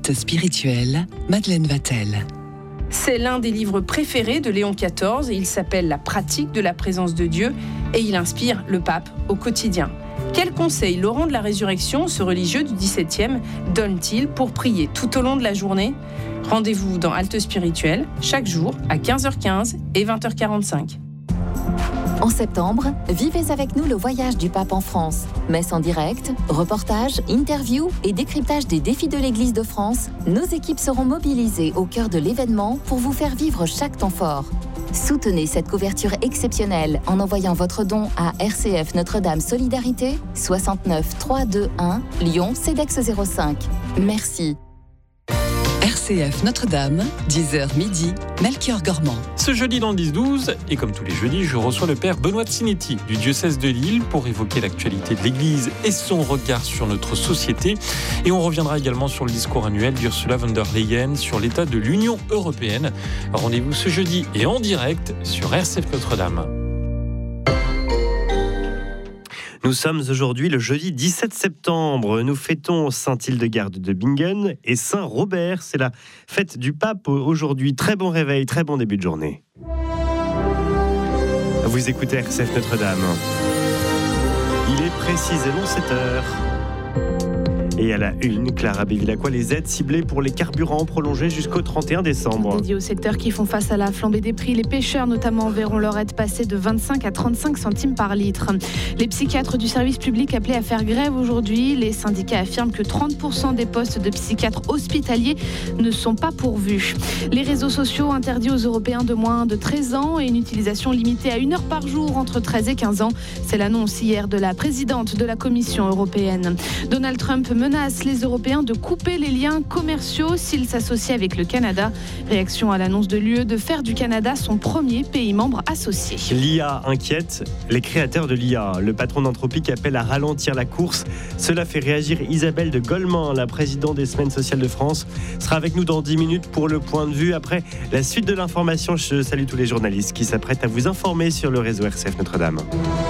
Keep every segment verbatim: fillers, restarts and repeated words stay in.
Halte spirituelle, Madeleine Vatel. C'est l'un des livres préférés de Léon quatorze et il s'appelle La pratique de la présence de Dieu et il inspire le pape au quotidien. Quels conseils Laurent de la Résurrection, ce religieux du dix-septième, donne-t-il pour prier tout au long de la journée ? Rendez-vous dans Halte spirituelle, chaque jour à quinze heures quinze et vingt heures quarante-cinq. En septembre, vivez avec nous le voyage du pape en France. Messe en direct, reportages, interviews et décryptage des défis de l'Église de France, nos équipes seront mobilisées au cœur de l'événement pour vous faire vivre chaque temps fort. Soutenez cette couverture exceptionnelle en envoyant votre don à R C F Notre-Dame Solidarité, soixante-neuf trois cent vingt-et-un, Lyon, CEDEX zéro cinq. Merci. R C F Notre-Dame, dix heures midi, Melchior Gormand. Ce jeudi dans le dix douze, et comme tous les jeudis, je reçois le père Benoît Tsinetti du diocèse de Lille pour évoquer l'actualité de l'Église et son regard sur notre société. Et on reviendra également sur le discours annuel d'Ursula von der Leyen sur l'état de l'Union européenne. Rendez-vous ce jeudi et en direct sur R C F Notre-Dame. Nous sommes aujourd'hui le jeudi dix-sept septembre. Nous fêtons Saint-Hildegarde de Bingen et Saint-Robert. C'est la fête du pape aujourd'hui. Très bon réveil, très bon début de journée. Vous écoutez R C F Notre-Dame. Il est précisément sept heures. Et à la une, Clara Bévilacqua, les aides ciblées pour les carburants prolongées jusqu'au trente et un décembre. Dédié aux secteurs qui font face à la flambée des prix, les pêcheurs notamment verront leur aide passer de vingt-cinq à trente-cinq centimes par litre. Les psychiatres du service public appelés à faire grève aujourd'hui. Les syndicats affirment que trente pour cent des postes de psychiatres hospitaliers ne sont pas pourvus. Les réseaux sociaux interdits aux Européens de moins de treize ans et une utilisation limitée à une heure par jour entre treize et quinze ans. C'est l'annonce hier de la présidente de la Commission européenne. Donald Trump menace les Européens de couper les liens commerciaux s'ils s'associent avec le Canada. Réaction à l'annonce de l'U E de faire du Canada son premier pays membre associé. L'I A inquiète les créateurs de l'I A. Le patron d'Anthropic appelle à ralentir la course. Cela fait réagir Isabelle de Goleman, la présidente des Semaines sociales de France, sera avec nous dans dix minutes pour le point de vue. Après la suite de l'information, je salue tous les journalistes qui s'apprêtent à vous informer sur le réseau R C F Notre-Dame.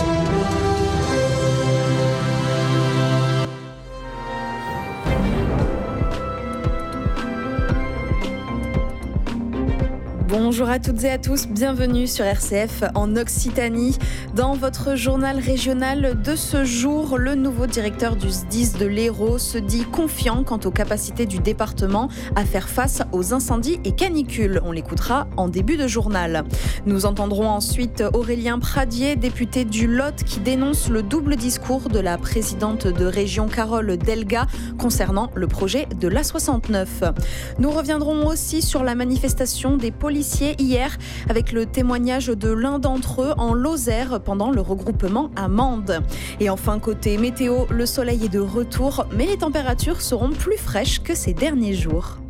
Bonjour à toutes et à tous, bienvenue sur R C F en Occitanie. Dans votre journal régional de ce jour, le nouveau directeur du S D I S de l'Hérault se dit confiant quant aux capacités du département à faire face aux incendies et canicules. On l'écoutera en début de journal. Nous entendrons ensuite Aurélien Pradier, député du Lot, qui dénonce le double discours de la présidente de région Carole Delga concernant le projet de l'A soixante-neuf. Nous reviendrons aussi sur la manifestation des policiers hier avec le témoignage de l'un d'entre eux en Lozère pendant le regroupement à Mende. Et enfin, côté météo, le soleil est de retour, mais les températures seront plus fraîches que ces derniers jours.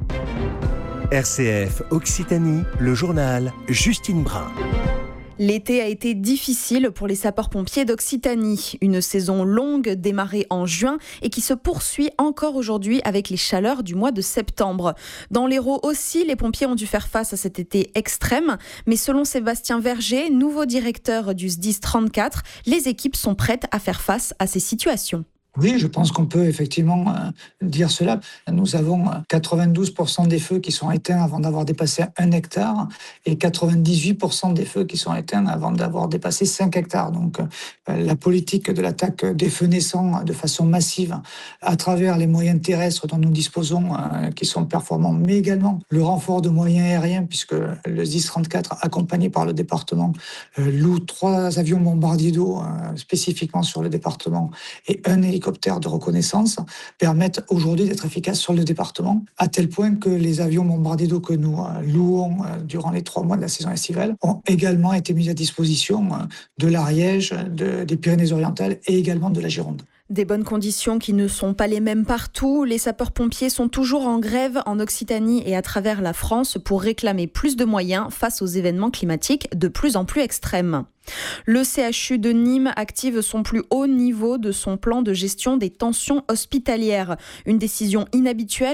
R C F Occitanie, le journal Justine Brun. L'été a été difficile pour les sapeurs-pompiers d'Occitanie. Une saison longue démarrée en juin et qui se poursuit encore aujourd'hui avec les chaleurs du mois de septembre. Dans l'Hérault aussi, les pompiers ont dû faire face à cet été extrême. Mais selon Sébastien Verger, nouveau directeur du S D I S trente-quatre, les équipes sont prêtes à faire face à ces situations. Oui, je pense qu'on peut effectivement euh, dire cela. Nous avons quatre-vingt-douze pour cent des feux qui sont éteints avant d'avoir dépassé un hectare et quatre-vingt-dix-huit pour cent des feux qui sont éteints avant d'avoir dépassé cinq hectares. Donc euh, la politique de l'attaque des feux naissants de façon massive à travers les moyens terrestres dont nous disposons, euh, qui sont performants, mais également le renfort de moyens aériens, puisque le S D I S trente-quatre, accompagné par le département, euh, loue trois avions bombardiers d'eau euh, spécifiquement sur le département et un hélicoptère de reconnaissance, permettent aujourd'hui d'être efficaces sur le département, à tel point que les avions bombardiers d'eau que nous euh, louons euh, durant les trois mois de la saison estivale ont également été mis à disposition euh, de l'Ariège, de, des Pyrénées-Orientales et également de la Gironde. Des bonnes conditions qui ne sont pas les mêmes partout. Les sapeurs-pompiers sont toujours en grève en Occitanie et à travers la France pour réclamer plus de moyens face aux événements climatiques de plus en plus extrêmes. Le C H U de Nîmes active son plus haut niveau de son plan de gestion des tensions hospitalières. Une décision inhabituelle